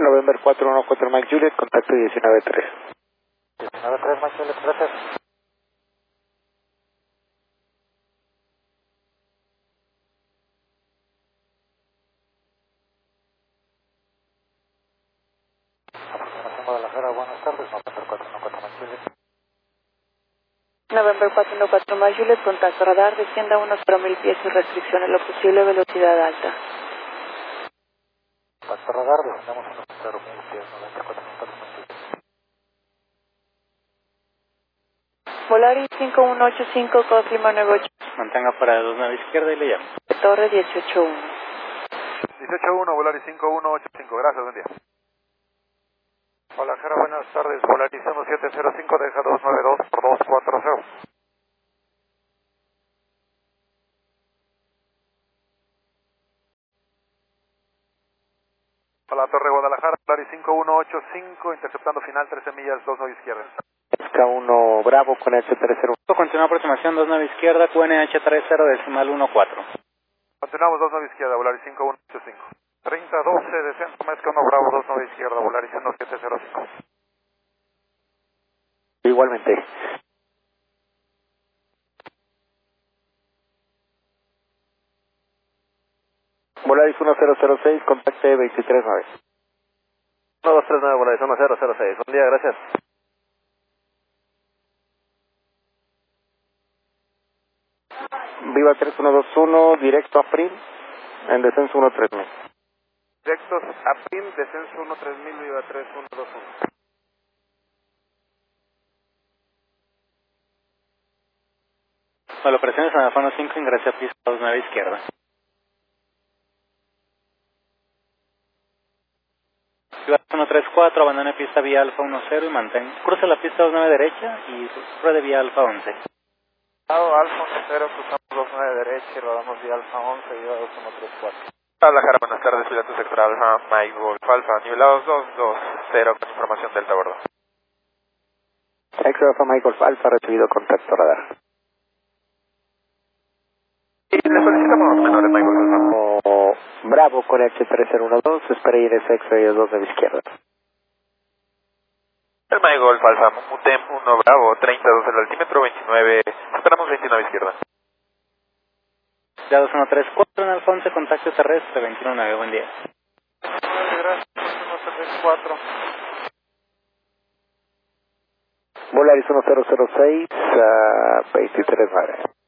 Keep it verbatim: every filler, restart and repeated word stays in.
November cuatro uno cuatro Mike Juliet, contacto diecinueve tres. diecinueve tres Mike Juliet, gracias. Aproximación Guadalajara, buenas tardes, November cuatro uno cuatro Mike Juliet. November cuatro uno cuatro Mike Juliet, contacto radar, descienda a unos cero mil pies sin restricción en lo posible, velocidad alta. Contacto radar, descendamos unos cero mil pies, November cuatro uno cuatro Mike Juliet. Volaris cinco uno ocho cinco, Cosley Nueve ocho. Mantenga fuera de dos nueve izquierda y le llamo. Torre dieciocho uno. dieciocho uno, Volaris cinco uno ocho cinco, gracias, buen día. Guadalajara, buenas tardes, Volaris uno siete cero cinco, deja dos nueve dos por dos cuatro cero. Hola, Torre Guadalajara, Volaris cinco uno ocho cinco, interceptando final trece millas, dos nueve izquierda. K uno Bravo con H tres cero. Continúa aproximación dos nueve izquierda, Q N H tres cero decimal uno cuatro. Continuamos dos nueve izquierda, Volaris cinco uno ocho cinco. treinta doce, descenso, Mezca uno Bravo, dos nueve izquierda, Volaris uno siete cero cinco. Igualmente. Volaris uno cero cero seis, contacte veintitrés nueve. uno dos tres nueve, Volaris uno cero cero seis, buen día, gracias. Viva tres uno dos uno, directo a Prim, en descenso uno tres mil. Directos a P I M, descenso uno tres mil, Viva tres uno dos uno. Para la operación de San Alfonso cinco, ingrese a pista dos nueve izquierda. Viva uno tres cuatro, abandone pista vía alfa uno cero y mantén. Cruce la pista dos nueve derecha y ruede vía alfa once. Lado Alfa uno cero, cruzamos dos nueve derecha y rodamos vía Alfa once, Viva dos uno tres cuatro. Guadalajara, buenas tardes, piloto sector Alfa, Mike Wolf Alfa, nivelados dos dos cero con información delta a bordo. Extra Alfa Michael Alfa, recibido contacto radar. Y le solicitamos menores, Mike Wolf Alfa. O Bravo con H tres cero uno dos, espera y eres extra y dos nueve izquierda. El Mike Wolf Alfa, Mutem uno Bravo, treinta dos el altímetro, veintinueve, esperamos veintinueve izquierda. Ya dos uno tres cuatro en Alfonso, contacto terrestre veintiuno nueve, buen día. Gracias, uno tres cuatro. Volaris uno cero cero seis, uh, veintitrés nueve.